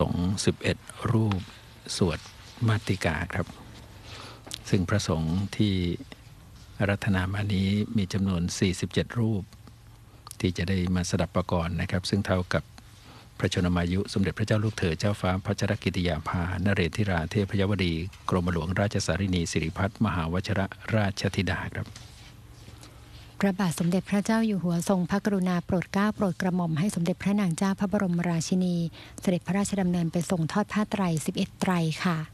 งฆ์11รูปสวดมาติกาครับซึ่งพระสงฆ์ที่อาราธนามานี้มีจำนวน47รูปที่จะได้มาสดับประกรณ์นะครับซึ่งเท่ากับพระชนมายุสมเด็จพระเจ้าลูกเธอเจ้าฟ้าพัชรกิติยาภานเรศธิราเทพยวดีกรมหลวงราชสารินีสิริพัฒน์มหาวชรราชธิดาครับพระบาทสมเด็จพระเจ้าอยู่หัวทรงพระกรุณาโปรดเกล้าโปรดกระหม่อมให้สมเด็จพระนางเจ้าพระบรมราชินีเสด็จพระราชดำเนินไปทรงทอดผ้าไตร11 ไตรค่ะ